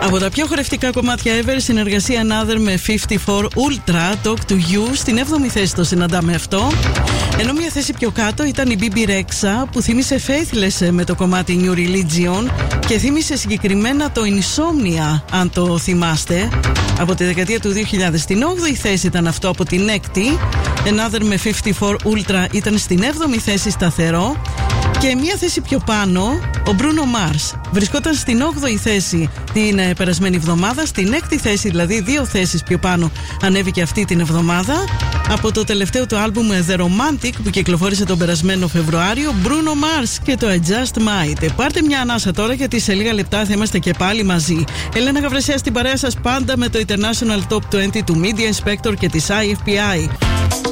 Από τα πιο χορευτικά κομμάτια ever, συνεργασία Another με 54 Ultra, Talk to You. Στην 7η θέση το συναντάμε αυτό. Ενώ μια θέση πιο κάτω ήταν η BB Rexha, που θύμισε Faithless με το κομμάτι New Religion και θύμισε συγκεκριμένα το Insomnia, αν το θυμάστε, από τη δεκαετία του 2000. Στην 8η θέση ήταν αυτό από την 6η. Another με 54 Ultra ήταν στην 7η θέση σταθερό. Και μια θέση πιο πάνω, ο Bruno Mars βρισκόταν στην 8η θέση την περασμένη εβδομάδα. Στην 6η θέση, δηλαδή 2 θέσεις πιο πάνω, ανέβηκε αυτή την εβδομάδα από το τελευταίο του άλμπουμ The Romantic που κυκλοφόρησε τον περασμένο Φεβρουάριο. Bruno Mars και το I Just Might. Πάρτε μια ανάσα τώρα, γιατί σε λίγα λεπτά θα είμαστε και πάλι μαζί. Ελένα Γαβρεσέα στην παρέα σας πάντα με το International Top 20 του Media Inspector και της IFPI.